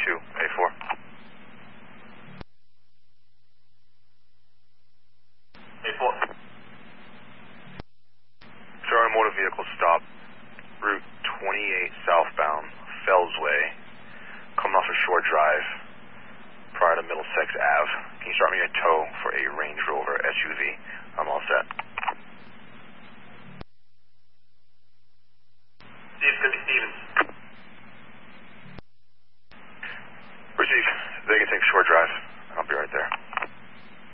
A4. A4. Sir, motor vehicle stop. Route 28 southbound, Fellsway. Coming off of Shore Drive, prior to Middlesex Ave. Can you start me a tow for a Range Rover SUV? I'm all set.